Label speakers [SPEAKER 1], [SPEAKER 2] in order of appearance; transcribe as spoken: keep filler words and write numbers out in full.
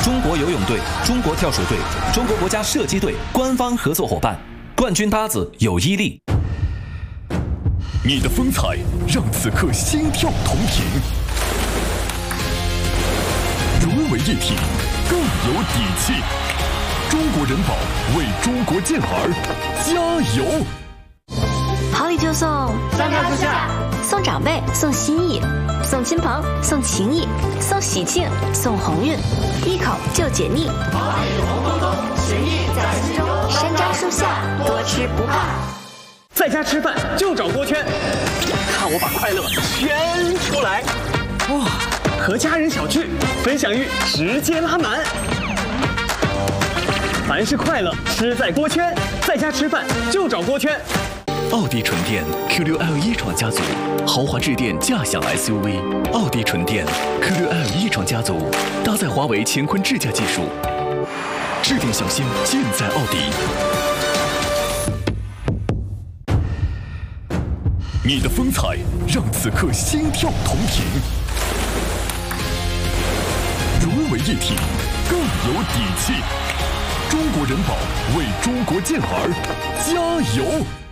[SPEAKER 1] 中国游泳队、中国跳水队、中国国家射击队官方合作伙伴，冠军搭子有伊利。
[SPEAKER 2] 你的风采让此刻心跳同频，融为一体，更有底气。中国人保为中国健儿加油！
[SPEAKER 3] 好礼就送，
[SPEAKER 4] 三大促下，
[SPEAKER 3] 送长辈，送心意，送亲朋，送情谊，送喜庆，送鸿运，一口就解腻。
[SPEAKER 4] 好礼红彤彤，情谊在心中。
[SPEAKER 3] 山楂树下，多吃不怕。
[SPEAKER 5] 在家吃饭就找锅圈，看我把快乐圈出来！哇，和家人小聚，分享欲直接拉满。凡是快乐，吃在锅圈。在家吃饭就找锅圈。
[SPEAKER 2] 奥迪纯电 Q 六 L 一创家族，豪华智电驾享 S U V。奥迪纯电 Q 六 L 一创家族，搭载华为乾坤智驾技术，智电小新尽在奥迪。你的风采让此刻心跳同频，融为一体，更有底气。中国人保为中国健儿加油！